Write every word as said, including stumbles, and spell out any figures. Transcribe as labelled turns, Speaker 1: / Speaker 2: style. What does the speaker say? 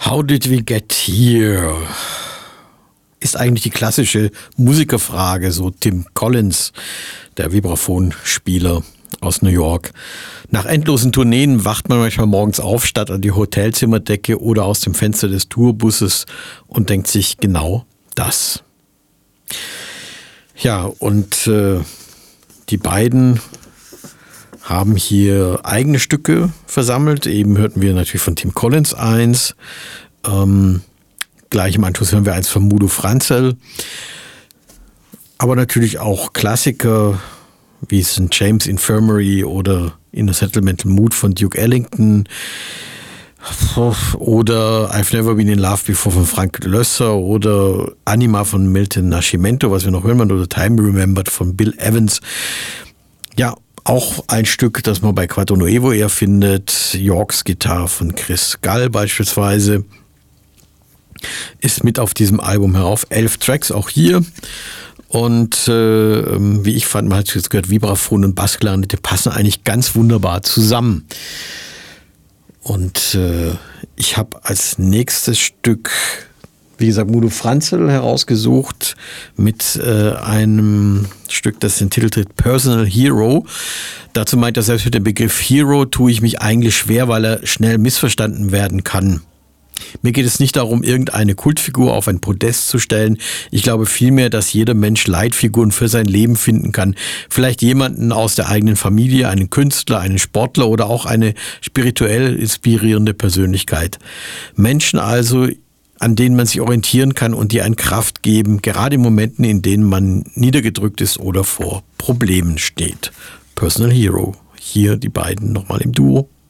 Speaker 1: How did we get here? Ist eigentlich die klassische Musikerfrage, so Tim Collins, der Vibraphonspieler aus New York. Nach endlosen Tourneen wacht man manchmal morgens auf, statt an die Hotelzimmerdecke oder aus dem Fenster des Tourbusses und denkt sich genau das. Ja, und äh, die beiden haben hier eigene Stücke versammelt. Eben hörten wir natürlich von Tim Collins eins. Ähm, gleich im Anschluss hören wir eins von Mudo Franzel. Aber natürlich auch Klassiker wie Sankt James Infirmary oder In a Sentimental Mood von Duke Ellington. Oder I've Never Been in Love Before von Frank Loesser oder Anima von Milton Nascimento, was wir noch hören, oder Time Remembered von Bill Evans. Ja, auch ein Stück, das man bei Quarto Nuevo eher findet. Yorks Gitarre von Chris Gall beispielsweise ist mit auf diesem Album herauf. Elf Tracks auch hier. Und äh, wie ich fand, man hat jetzt gehört, Vibraphon und Bassklarinette passen eigentlich ganz wunderbar zusammen. Und äh, ich habe als nächstes Stück, wie gesagt, Mudo Franzel herausgesucht mit äh, einem Stück, das den Titel trägt, Personal Hero. Dazu meint er selbst, mit dem Begriff Hero tue ich mich eigentlich schwer, weil er schnell missverstanden werden kann. Mir geht es nicht darum, irgendeine Kultfigur auf ein Podest zu stellen. Ich glaube vielmehr, dass jeder Mensch Leitfiguren für sein Leben finden kann. Vielleicht jemanden aus der eigenen Familie, einen Künstler, einen Sportler oder auch eine spirituell inspirierende Persönlichkeit. Menschen also, an denen man sich orientieren kann und die einen Kraft geben, gerade in Momenten, in denen man niedergedrückt ist oder vor Problemen steht. Personal Hero. Hier die beiden nochmal im Duo.